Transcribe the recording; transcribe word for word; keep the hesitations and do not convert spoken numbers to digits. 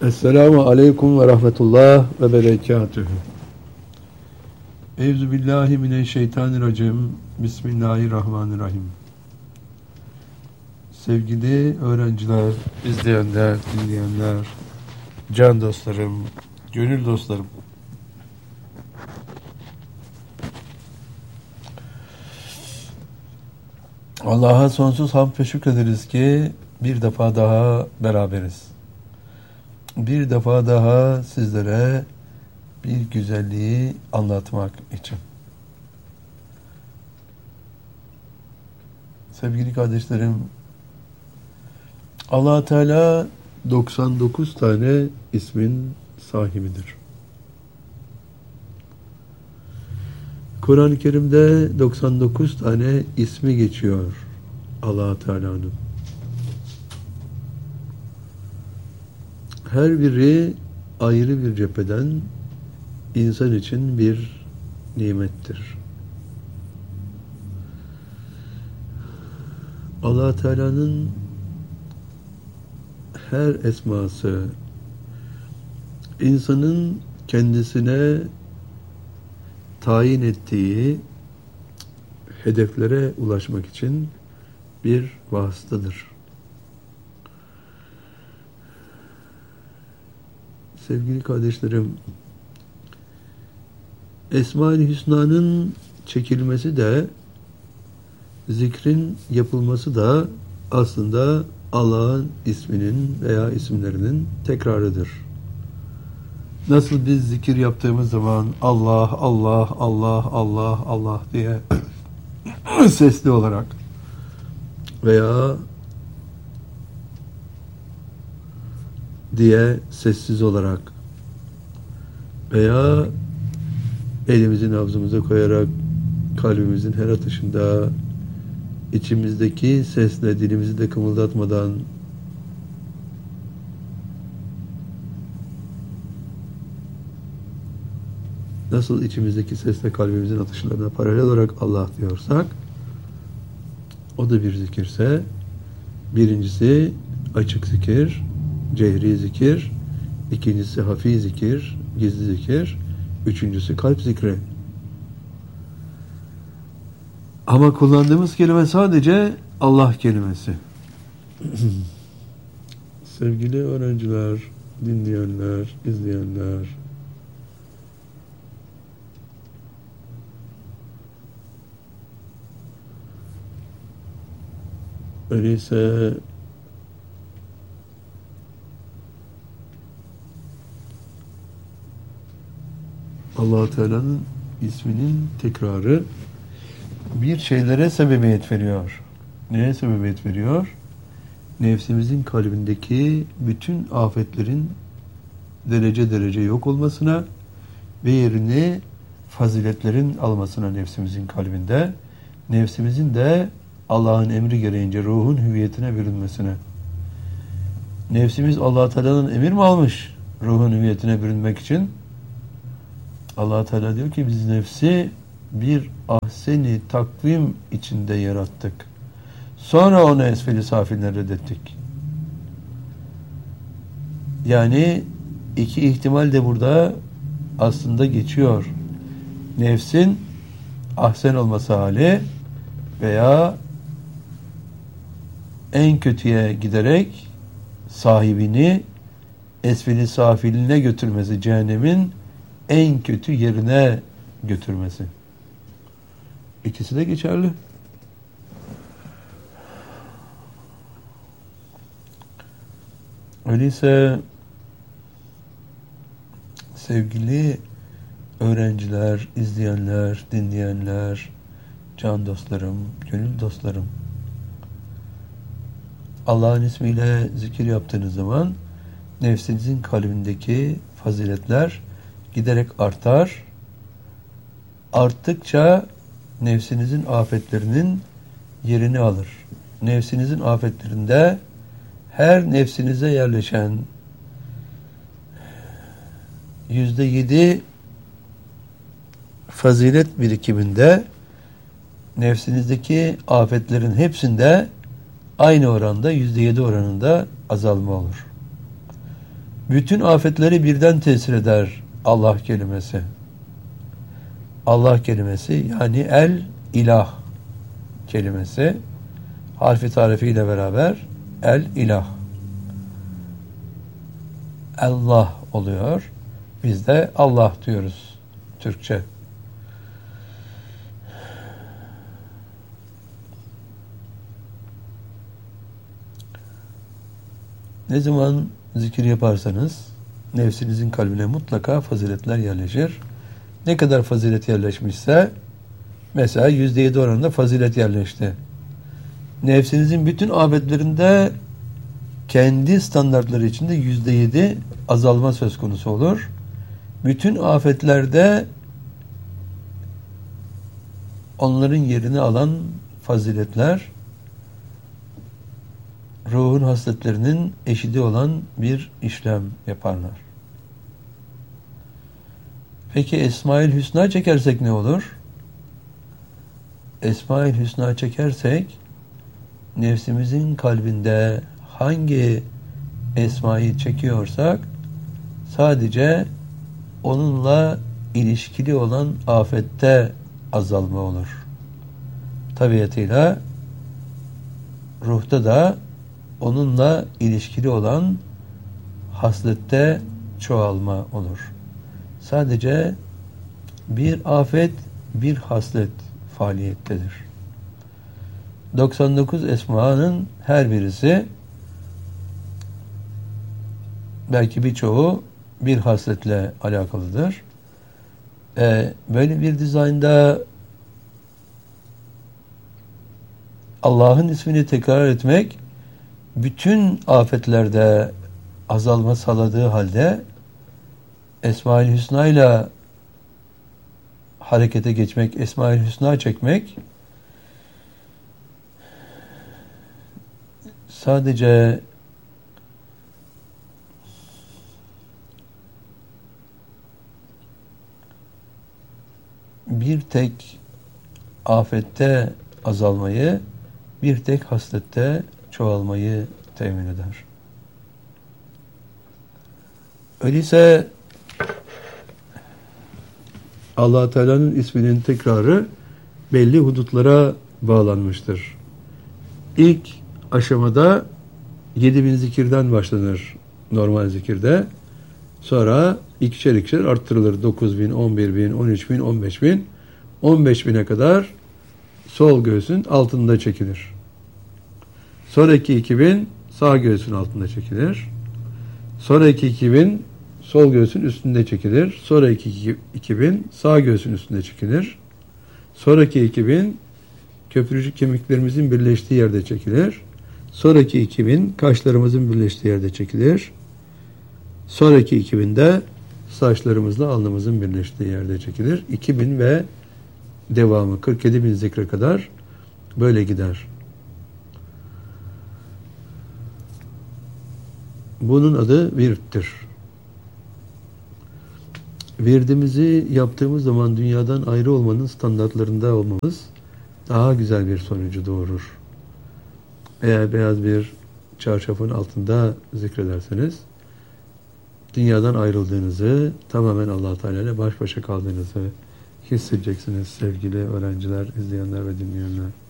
Esselamu aleyküm ve rahmetullah ve berekatühü. Evzu billahi mineşşeytanirracim. Bismillahirrahmanirrahim. Sevgili öğrenciler, izleyenler, dinleyenler, can dostlarım, gönül dostlarım. Allah'a sonsuz hamd ve şükrederiz ki bir defa daha beraberiz. Bir defa daha sizlere bir güzelliği anlatmak için. Sevgili kardeşlerim, Allah Teala doksan dokuz tane ismin sahibidir. Kur'an-ı Kerim'de doksan dokuz tane ismi geçiyor Allah Teala'nın. Her biri ayrı bir cepheden insan için bir nimettir. Allah Teala'nın her esması insanın kendisine tayin ettiği hedeflere ulaşmak için bir vasıtadır. Sevgili kardeşlerim, Esma-i Hüsna'nın çekilmesi de, zikrin yapılması da aslında Allah'ın isminin veya isimlerinin tekrarıdır. Nasıl biz zikir yaptığımız zaman Allah, Allah, Allah, Allah, Allah diye sesli olarak veya diye sessiz olarak veya elimizi nabzımıza koyarak kalbimizin her atışında içimizdeki sesle dilimizi de kımıldatmadan nasıl içimizdeki sesle kalbimizin atışlarına paralel olarak Allah diyorsak, o da bir zikirse, birincisi açık zikir, cehri zikir, ikincisi hafi zikir, gizli zikir, üçüncüsü kalp zikri. Ama kullandığımız kelime sadece Allah kelimesi. Sevgili öğrenciler, dinleyenler, izleyenler, öyleyse Allah Teala'nın isminin tekrarı bir şeylere sebebiyet veriyor. Neye sebebiyet veriyor? Nefsimizin kalbindeki bütün afetlerin derece derece yok olmasına ve yerini faziletlerin almasına nefsimizin kalbinde, nefsimizin de Allah'ın emri gereğince ruhun hüviyetine bürünmesine. Nefsimiz Allah Teala'nın emir mi almış ruhun hüviyetine bürünmek için? Allah Teala diyor ki biz nefsi bir ahseni takvim içinde yarattık. Sonra onu esfeli safilden reddettik. Yani iki ihtimal de burada aslında geçiyor. Nefsin ahsen olması hali veya en kötüye giderek sahibini esfeli safiline götürmesi, cehennemin en kötü yerine götürmesi. İkisi de geçerli. Öyleyse sevgili öğrenciler, izleyenler, dinleyenler, can dostlarım, gönül dostlarım, Allah'ın ismiyle zikir yaptığınız zaman nefsinizin kalbindeki faziletler giderek artar. Arttıkça nefsinizin afetlerinin yerini alır. Nefsinizin afetlerinde her nefsinize yerleşen yüzde yedi fazilet birikiminde nefsinizdeki afetlerin hepsinde aynı oranda yüzde yedi oranında azalma olur. Bütün afetleri birden tesir eder Allah kelimesi. Allah kelimesi yani el ilah kelimesi harfi tarifiyle beraber el ilah. Allah oluyor. Biz de Allah diyoruz Türkçe. Ne zaman zikir yaparsanız nefsinizin kalbine mutlaka faziletler yerleşir. Ne kadar fazilet yerleşmişse mesela yüzde yedi oranında fazilet yerleşti. Nefsinizin bütün afetlerinde kendi standartları içinde yüzde yedi azalma söz konusu olur. Bütün afetlerde onların yerini alan faziletler ruhun hasletlerinin eşidi olan bir işlem yaparlar. Peki Esma-ül Hüsna çekersek ne olur? Esma-ül Hüsna çekersek nefsimizin kalbinde hangi esmayı çekiyorsak sadece onunla ilişkili olan afette azalma olur. Tabiatıyla ruhta da onunla ilişkili olan haslette çoğalma olur. Sadece bir afet, bir haslet faaliyettedir. doksan dokuz esmanın her birisi belki birçoğu bir hasletle alakalıdır. Ee, böyle bir dizaynda Allah'ın ismini tekrar etmek bütün afetlerde azalma sağladığı halde Esma-ül Hüsna ile harekete geçmek, Esma-ül Hüsna çekmek sadece bir tek afette azalmayı, bir tek haslette çoğalmayı temin eder. Öyleyse Allah Teala'nın isminin tekrarı belli hudutlara bağlanmıştır. İlk aşamada yedi bin zikirden başlanır normal zikirde. Sonra ikişer ikişer arttırılır. dokuz bin, on bir bin, on üç bin, on beş bin. on beş bine kadar sol göğsün altında çekilir. Sonraki iki bin sağ göğsün altında çekilir. Sonraki iki bin sol göğsün üstünde çekilir. Sonraki iki bin sağ göğsün üstünde çekilir. Sonraki iki bin köprücük kemiklerimizin birleştiği yerde çekilir. Sonraki iki bin kaşlarımızın birleştiği yerde çekilir. Sonraki iki bin de saçlarımızla alnımızın birleştiği yerde çekilir. iki bin ve devamı kırk yedi bin zikre kadar böyle gider. Bunun adı virttir. Virdimizi yaptığımız zaman dünyadan ayrı olmanın standartlarında olmamız daha güzel bir sonucu doğurur. Eğer beyaz bir çarşafın altında zikrederseniz dünyadan ayrıldığınızı, tamamen Allah Teala ile baş başa kaldığınızı hissedeceksiniz sevgili öğrenciler, izleyenler ve dinleyenler.